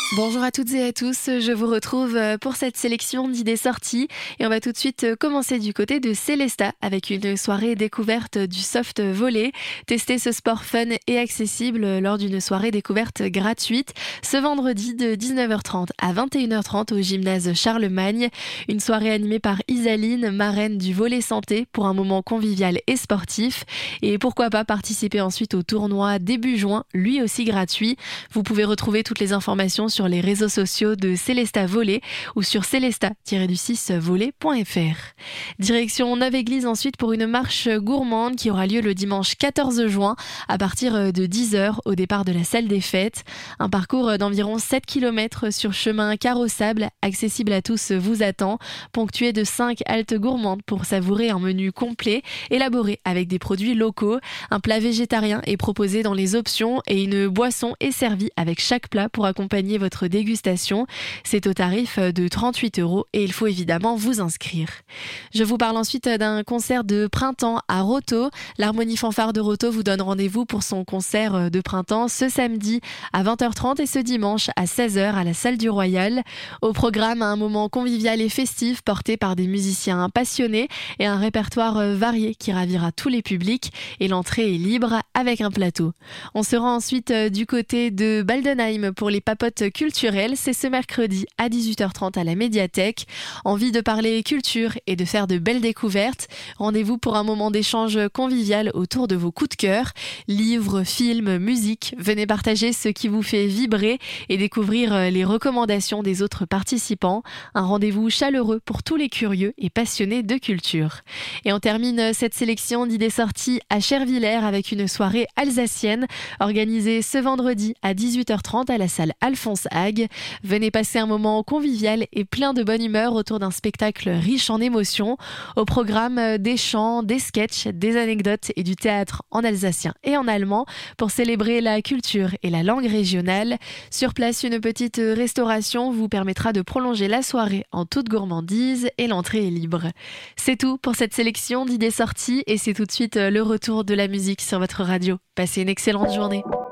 Bonjour à toutes et à tous, je vous retrouve pour cette sélection d'idées sorties et on va tout de suite commencer du côté de Célestat avec une soirée découverte du soft volley. Testez ce sport fun et accessible lors d'une soirée découverte gratuite ce vendredi de 19h30 à 21h30 au gymnase Charlemagne. Une soirée animée par Isaline, marraine du volley santé pour un moment convivial et sportif. Et pourquoi pas participer ensuite au tournoi début juin, lui aussi gratuit. Vous pouvez retrouver toutes les informations sur les réseaux sociaux de Célestat Volley ou sur célestat-volley.fr. Direction Neuve-Église ensuite pour une marche gourmande qui aura lieu le dimanche 14 juin à partir de 10h au départ de la salle des fêtes. Un parcours d'environ 7 km sur chemin carrossable, accessible à tous, vous attend, ponctué de 5 haltes gourmandes pour savourer un menu complet, élaboré avec des produits locaux. Un plat végétarien est proposé dans les options et une boisson est servie avec chaque plat pour accompagner votre dégustation. C'est au tarif de 38€ et il faut évidemment vous inscrire. Je vous parle ensuite d'un concert de printemps à Roto. L'Harmonie Fanfare de Roto vous donne rendez-vous pour son concert de printemps ce samedi à 20h30 et ce dimanche à 16h à la salle du Royal. Au programme, un moment convivial et festif porté par des musiciens passionnés et un répertoire varié qui ravira tous les publics, et l'entrée est libre avec un plateau. On se rend ensuite du côté de Baldenheim pour les papotes culturelles. C'est ce mercredi à 18h30 à la médiathèque. Envie de parler culture et de faire de belles découvertes? Rendez-vous pour un moment d'échange convivial autour de vos coups de cœur. Livres, films, musique. Venez partager ce qui vous fait vibrer et découvrir les recommandations des autres participants. Un rendez-vous chaleureux pour tous les curieux et passionnés de culture. Et on termine cette sélection d'idées sorties à Chervillers avec une soirée alsacienne organisée ce vendredi à 18h30 à la salle Alphonse Hague. Venez passer un moment convivial et plein de bonne humeur autour d'un spectacle riche en émotions. Au programme, des chants, des sketchs, des anecdotes et du théâtre en alsacien et en allemand pour célébrer la culture et la langue régionale. Sur place, une petite restauration vous permettra de prolonger la soirée en toute gourmandise et l'entrée est libre. C'est tout pour cette sélection d'idées sorties et c'est tout de suite le retour de la musique sur votre radio. Passez une excellente journée.